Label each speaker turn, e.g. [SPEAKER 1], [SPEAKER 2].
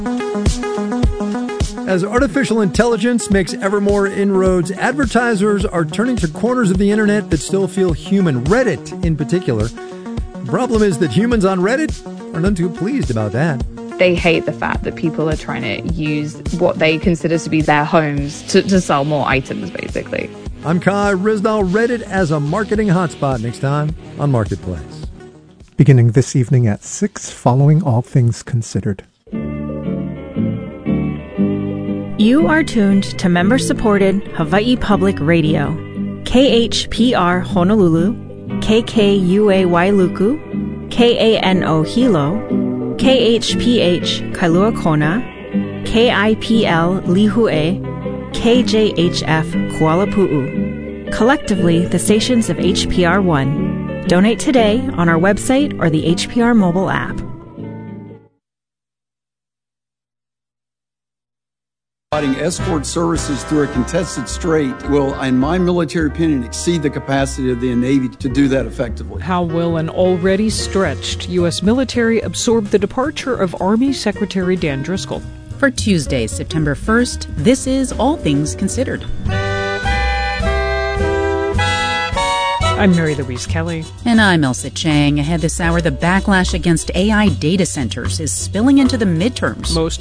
[SPEAKER 1] As artificial intelligence makes ever more inroads, advertisers are turning to corners of the internet that still feel human, Reddit in particular. The problem is that humans on Reddit are none too pleased about that.
[SPEAKER 2] They hate the fact that people are trying to use what they consider to be their homes to sell more items, basically.
[SPEAKER 1] I'm Kai Ryssdal. Reddit as a marketing hotspot next time on Marketplace.
[SPEAKER 3] Beginning this evening at 6, following All Things Considered.
[SPEAKER 4] You are tuned to member-supported Hawaii Public Radio, KHPR Honolulu, KKUA Wailuku, KANO Hilo, KHPH Kailua Kona, KIPL Lihue, KJHF Kuala Pu'u. Collectively, the stations of HPR1. Donate today on our website or the HPR mobile app.
[SPEAKER 5] Providing escort services through a contested strait will, in my military opinion, exceed the capacity of the Navy to do that effectively.
[SPEAKER 6] How will an already stretched U.S. military absorb the departure of Army Secretary Dan Driscoll?
[SPEAKER 7] For Tuesday, September 1st, this is All Things Considered.
[SPEAKER 6] I'm Mary Louise Kelly.
[SPEAKER 7] And I'm Elsa Chang. Ahead this hour, the backlash against AI data centers is spilling into the midterms.
[SPEAKER 6] Most